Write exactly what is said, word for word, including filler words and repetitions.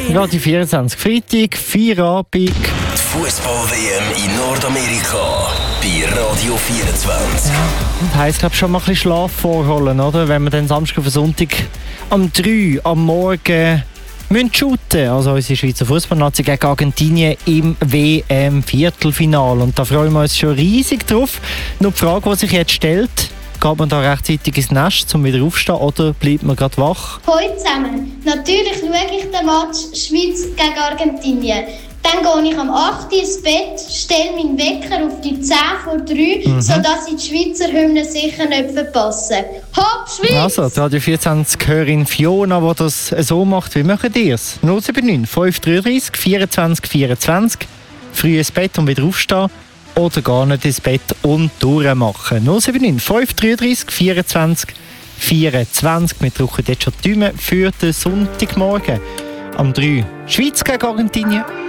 Radio vierundzwanzig, Freitag, Feierabend. Die Fußball-W M in Nordamerika bei Radio vierundzwanzig. Ja, heisst, glaube schon mal ein bisschen Schlaf vorholen, oder? Wenn wir dann Samstag auf Sonntag am drei am Morgen müssen shooten. Also unsere Schweizer Fußballnazi gegen Argentinien im W M-Viertelfinale. Und da freuen wir uns schon riesig drauf. Nur die Frage, die sich jetzt stellt: Geht man da rechtzeitig ins Nest, um wieder aufzustehen, oder bleibt man gerade wach? Hallo zusammen. Natürlich schaue ich den Match Schweiz gegen Argentinien. Dann gehe ich am acht Uhr ins Bett, stelle meinen Wecker auf die zehn vor drei, mhm. sodass ich die Schweizer Hymne sicher nicht verpasse. Hopp, Schweiz! Also, die Radio vierundzwanzig-Hörerin Fiona, die das so macht. Wie macht ihr es? null sieben neun fünf drei drei vierundzwanzig vierundzwanzig. Früh ins Bett und wieder aufstehen. Oder gar nicht ins Bett und durchmachen. null sieben neun fünf drei drei vierundzwanzig vierundzwanzig. Wir drücken jetzt schon die Daumen für den Sonntagmorgen. Am drei Schweiz gegen Argentinien.